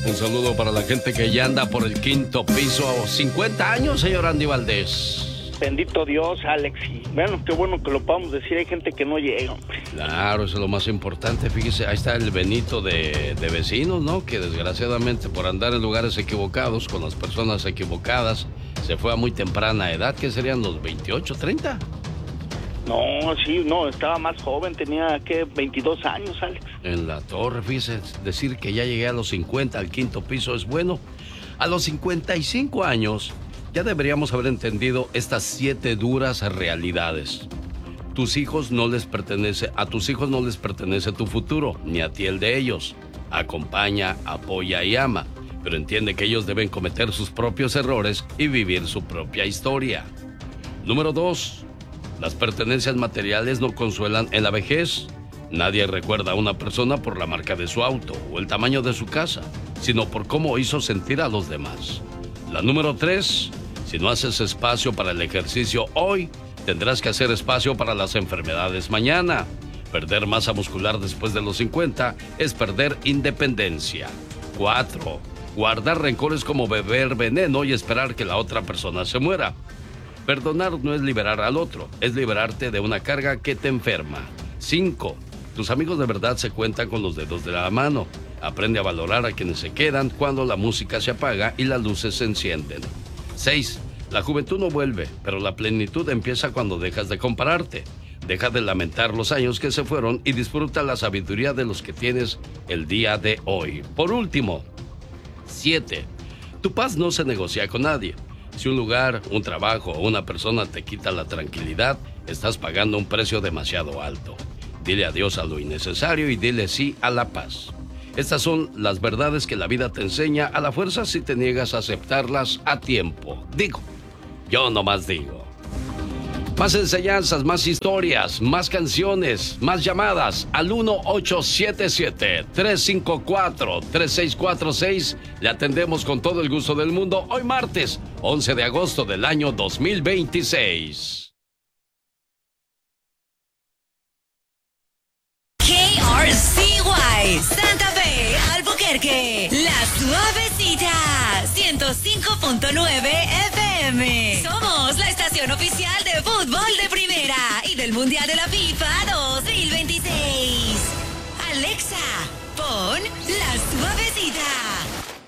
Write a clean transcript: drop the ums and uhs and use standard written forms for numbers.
Un saludo para la gente que ya anda por el quinto piso. 50 años, señor Andy Valdés. Bendito Dios, Alex. Y bueno, qué bueno que lo podamos decir. Hay gente que no llega, hombre. Claro, eso es lo más importante. Fíjese, ahí está el Benito de vecinos, ¿no? Que desgraciadamente por andar en lugares equivocados, con las personas equivocadas, se fue a muy temprana edad. ¿Qué serían los 28, 30? No, sí, no, estaba más joven. Tenía, ¿qué? 22 años, Alex. En la torre, fíjese, decir que ya llegué a los 50, al quinto piso, es bueno. A los 55 años... ya deberíamos haber entendido estas 7 duras realidades. A tus hijos no les pertenece tu futuro, ni a ti el de ellos. Acompaña, apoya y ama, pero entiende que ellos deben cometer sus propios errores y vivir su propia historia. Número 2. Las pertenencias materiales no consuelan en la vejez. Nadie recuerda a una persona por la marca de su auto o el tamaño de su casa, sino por cómo hizo sentir a los demás. La número 3. Si no haces espacio para el ejercicio hoy, tendrás que hacer espacio para las enfermedades mañana. Perder masa muscular después de los 50 es perder independencia. 4. Guardar rencores como beber veneno y esperar que la otra persona se muera. Perdonar no es liberar al otro, es liberarte de una carga que te enferma. 5. Tus amigos de verdad se cuentan con los dedos de la mano. Aprende a valorar a quienes se quedan cuando la música se apaga y las luces se encienden. 6. La juventud no vuelve, pero la plenitud empieza cuando dejas de compararte. Deja de lamentar los años que se fueron y disfruta la sabiduría de los que tienes el día de hoy. Por último, 7. Tu paz no se negocia con nadie. Si un lugar, un trabajo o una persona te quita la tranquilidad, estás pagando un precio demasiado alto. Dile adiós a lo innecesario y dile sí a la paz. Estas son las verdades que la vida te enseña a la fuerza si te niegas a aceptarlas a tiempo. Digo, yo nomás digo. Más enseñanzas, más historias, más canciones, más llamadas al 1-877-354-3646. Le atendemos con todo el gusto del mundo hoy martes, 11 de agosto del año 2026. KRCY, Santa Fe, Albuquerque, La Suavecita, 105.9 FM. Somos la estación oficial de fútbol de primera y del Mundial de la FIFA 2026. Alexa, pon La Suavecita.